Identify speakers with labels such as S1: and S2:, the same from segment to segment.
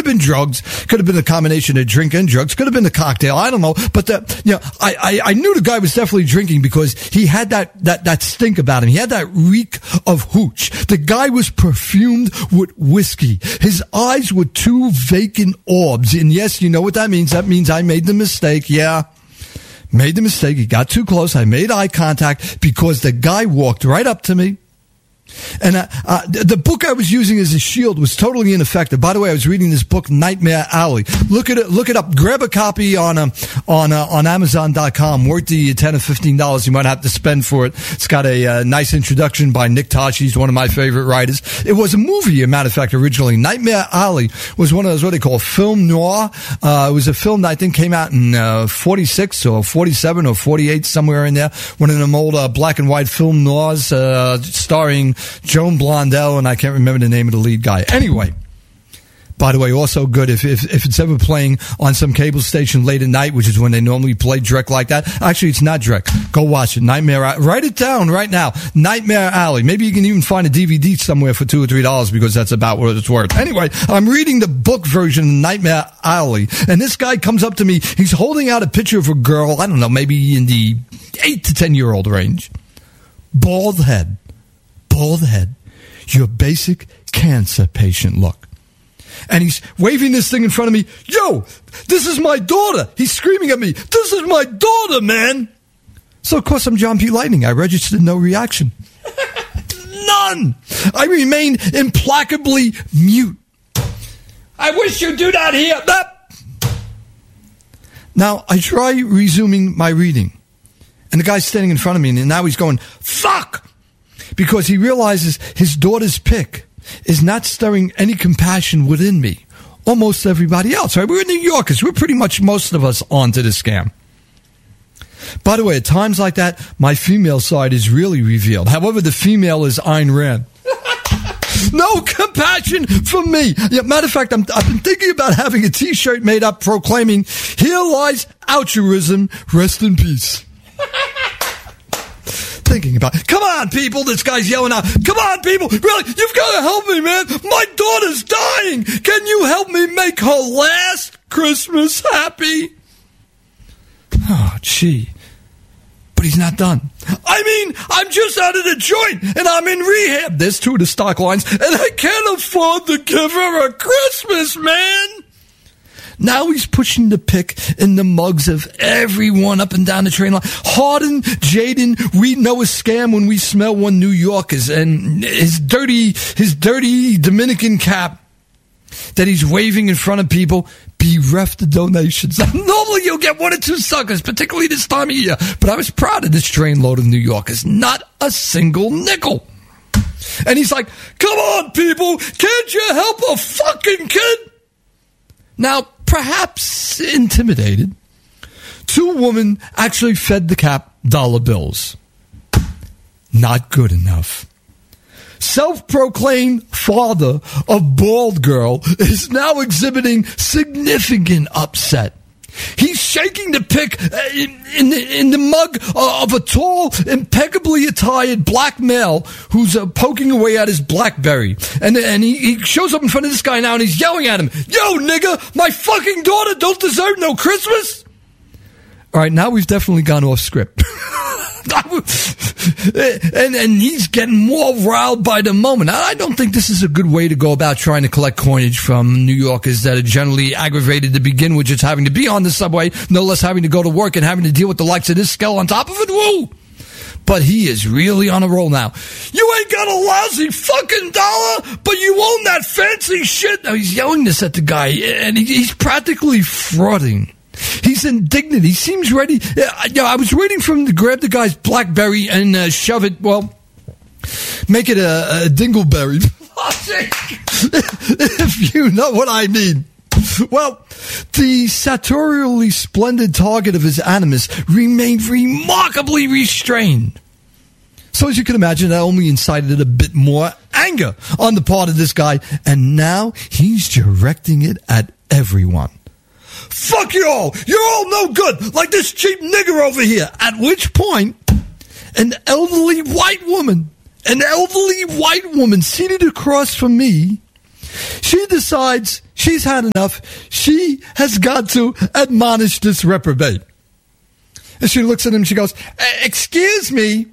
S1: have been drugs. Could have been a combination of drink and drugs. Could have been a cocktail. I don't know. But I knew the guy was definitely drinking because he had that stink about him. He had that reek of hooch. The guy was perfumed with whiskey. His eyes were two vacant orbs. And yes, you know what that means. That means I made the mistake. Yeah. Made the mistake. He got too close. I made eye contact because the guy walked right up to me. And the book I was using as a shield was totally ineffective. By the way, I was reading this book, Nightmare Alley. Look it up. Grab a copy on Amazon.com. Worth the $10 or $15 you might have to spend for it. It's got a nice introduction by Nick Tashi. He's one of my favorite writers. It was a movie, as a matter of fact, originally. Nightmare Alley was one of those, what they call film noir. It was a film that I think came out in 46 or 47 or 48, somewhere in there. One of them old black and white film noirs starring Joan Blondell, and I can't remember the name of the lead guy. Anyway, by the way, also good if it's ever playing on some cable station late at night, which is when they normally play direct like that. Actually, it's not direct. Go watch it. Nightmare Alley. Write it down right now. Nightmare Alley. Maybe you can even find a DVD somewhere for $2 or $3 because that's about what it's worth. Anyway, I'm reading the book version of Nightmare Alley, and this guy comes up to me. He's holding out a picture of a girl, I don't know, maybe in the 8 to 10-year-old range. Bald head, your basic cancer patient look. And he's waving this thing in front of me. Yo, this is my daughter. He's screaming at me. This is my daughter, man. So, of course, I'm John P. Lightning. I registered no reaction. None. I remain implacably mute. I wish you'd do that here. Now, I try resuming my reading. And the guy's standing in front of me, and now he's going, fuck! Because he realizes his daughter's pick is not stirring any compassion within me. Almost everybody else, right? We're New Yorkers. We're pretty much most of us onto the scam. By the way, at times like that, my female side is really revealed. However, the female is Ayn Rand. No compassion for me. Yeah, matter of fact, I've been thinking about having a T-shirt made up proclaiming, here lies altruism, rest in peace. Thinking about it. Come on, people, this guy's yelling out. Come on, people, really, you've got to help me, man. My daughter's dying. Can you help me make her last Christmas happy? Oh, gee. But he's not done. I mean, I'm just out of the joint, and I'm in rehab. There's two of the stock lines, and I can't afford to give her a Christmas, man. Now he's pushing the pick in the mugs of everyone up and down the train line. Harden, Jaden, we know a scam when we smell one New Yorkers, and his dirty Dominican cap that he's waving in front of people, bereft of donations. Normally you'll get one or two suckers, particularly this time of year, but I was proud of this trainload of New Yorkers. Not a single nickel. And he's like, come on, people, can't you help a fucking kid? Now, perhaps intimidated, two women actually fed the cap dollar bills. Not good enough. Self-proclaimed father of bald girl is now exhibiting significant upset. He's shaking the pick in the mug of a tall, impeccably attired black male who's poking away at his BlackBerry. And he shows up in front of this guy now and he's yelling at him, yo, nigga, my fucking daughter don't deserve no Christmas? All right, now we've definitely gone off script. and he's getting more riled by the moment. I don't think this is a good way to go about trying to collect coinage from New Yorkers that are generally aggravated to begin with just having to be on the subway, no less having to go to work and having to deal with the likes of this skull on top of it. Woo! But he is really on a roll now. You ain't got a lousy fucking dollar, but you own that fancy shit. Now he's yelling this at the guy, and he's practically frauding. He's indignant. He seems ready. I was waiting for him to grab the guy's BlackBerry and shove it, well, make it a dingleberry. If you know what I mean. Well, the sartorially splendid target of his animus remained remarkably restrained. So as you can imagine, that only incited a bit more anger on the part of this guy, and now he's directing it at everyone. Fuck you all! You're all no good, like this cheap nigger over here. At which point, an elderly white woman seated across from me She decides she's had enough. She has got to admonish this reprobate. And she looks at him and she goes, excuse me,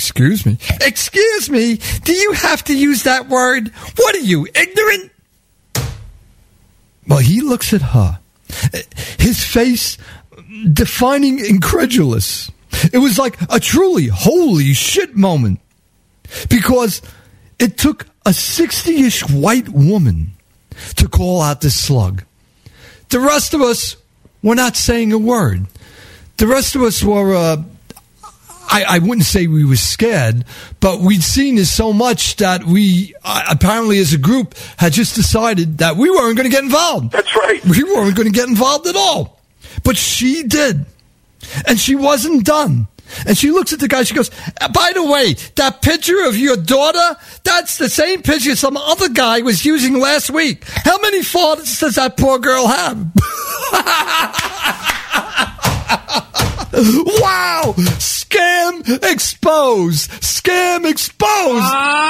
S1: do you have to use that word? What are you, ignorant? Well, he looks at her, his face defining incredulous. It was like a truly holy shit moment, because it took a 60-ish white woman to call out this slug. The rest of us were not saying a word. The rest of us were, I wouldn't say we were scared, but we'd seen this so much that we, apparently as a group, had just decided that we weren't going to get involved.
S2: That's right.
S1: We weren't going to get involved at all. But she did. And she wasn't done. And she looks at the guy, she goes, by the way, that picture of your daughter, that's the same picture some other guy was using last week. How many fathers does that poor girl have? Wow! Scam exposed! Scam exposed!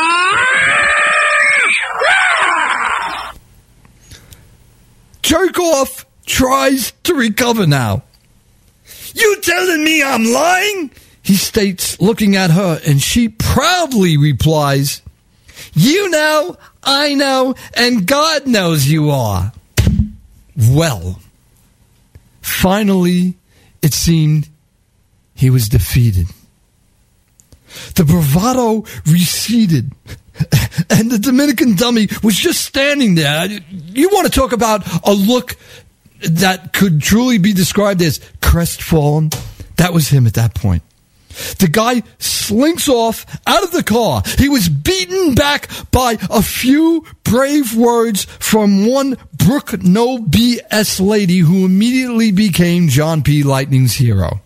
S1: Jerkoff tries to recover now. You telling me I'm lying? He states, looking at her, and she proudly replies, you know, I know, and God knows you are. Well, finally, it seemed he was defeated. The bravado receded, and the Dominican dummy was just standing there. You want to talk about a look that could truly be described as crestfallen? That was him at that point. The guy slinks off out of the car. He was beaten back by a few brave words from one Brooke No BS lady who immediately became John P. Lightning's hero.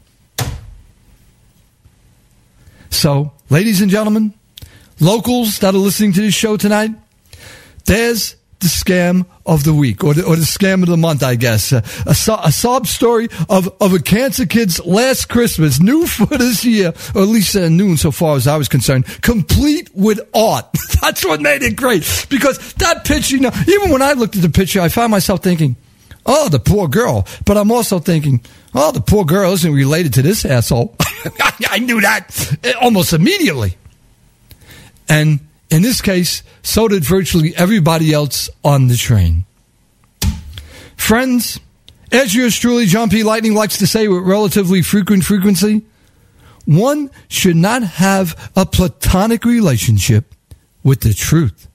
S1: So, ladies and gentlemen, locals that are listening to this show tonight, there's the scam of the week, or the scam of the month, I guess. A sob story of a cancer kid's last Christmas, new for this year, or at least new insofar as I was concerned, complete with art. That's what made it great, because that picture, even when I looked at the picture, I found myself thinking, oh, the poor girl. But I'm also thinking, oh, the poor girl isn't related to this asshole. I knew that almost immediately. And in this case, so did virtually everybody else on the train. Friends, as yours truly, John P. Lightning, likes to say with relatively frequent frequency, one should not have a platonic relationship with the truth.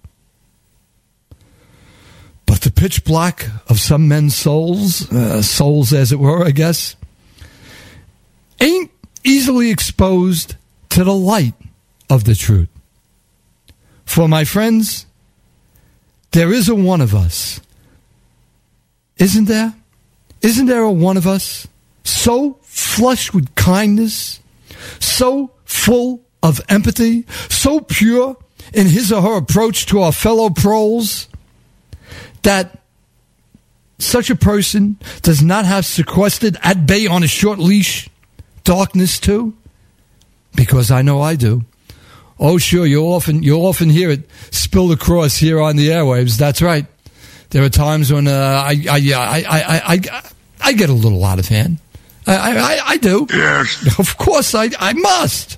S1: But the pitch black of some men's souls as it were, I guess, ain't easily exposed to the light of the truth. For my friends, there is a one of us. Isn't there? Isn't there a one of us so flushed with kindness, so full of empathy, so pure in his or her approach to our fellow proles, that such a person does not have sequestered at bay on a short leash darkness too? Because I know I do. Oh, sure, you'll often hear it spilled across here on the airwaves. That's right. There are times when I get a little out of hand. I do. Yes. Of course, I must.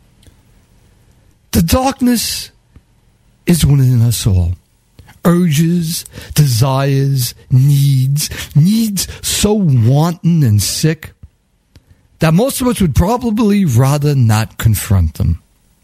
S1: The darkness is within us all. Urges, desires, needs so wanton and sick that most of us would probably rather not confront them.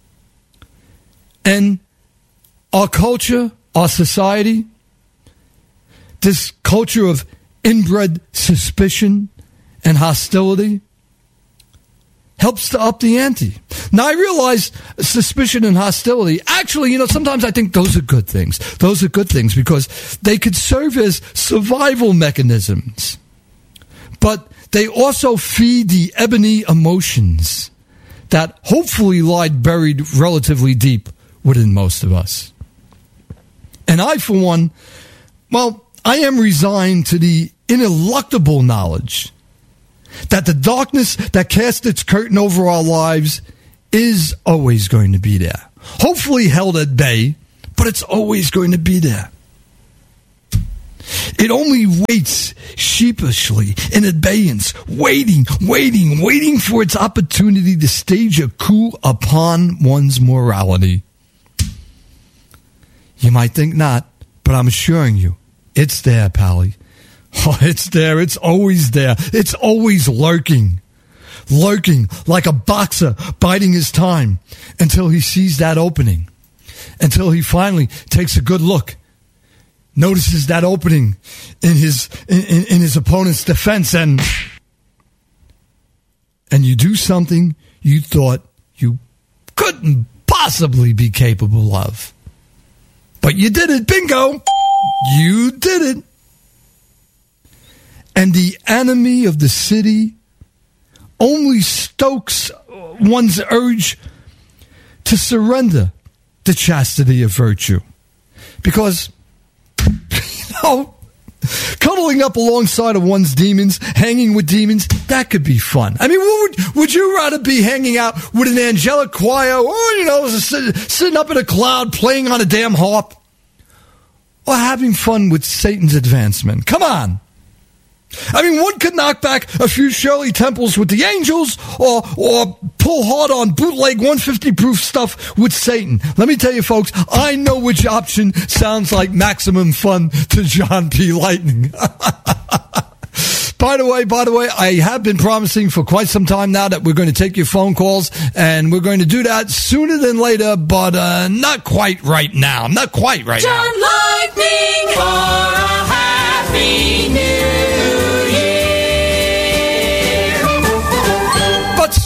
S1: And our culture, our society, this culture of inbred suspicion and hostility helps to up the ante. Now, I realize suspicion and hostility, actually, sometimes I think those are good things. Those are good things because they could serve as survival mechanisms. But they also feed the ebony emotions that hopefully lie buried relatively deep within most of us. And I, for one, I am resigned to the ineluctable knowledge that the darkness that casts its curtain over our lives is always going to be there. Hopefully held at bay, but it's always going to be there. It only waits sheepishly in abeyance, waiting for its opportunity to stage a coup upon one's morality. You might think not, but I'm assuring you, it's there, Pally. Oh, it's there. It's always there. It's always lurking like a boxer biding his time until he sees that opening, until he finally takes a good look, notices that opening in his opponent's defense, and you do something you thought you couldn't possibly be capable of. But you did it. Bingo. You did it. And the enemy of the city only stokes one's urge to surrender the chastity of virtue. Because, cuddling up alongside of one's demons, hanging with demons, that could be fun. I mean, would you rather be hanging out with an angelic choir or, sitting up in a cloud playing on a damn harp? Or having fun with Satan's advancement? Come on. I mean, one could knock back a few Shirley Temples with the angels or pull hard on bootleg 150 proof stuff with Satan. Let me tell you, folks, I know which option sounds like maximum fun to John P. Lightning. By the way, I have been promising for quite some time now that we're going to take your phone calls, and we're going to do that sooner than later, but not quite right now. Not quite right now. John Lightning!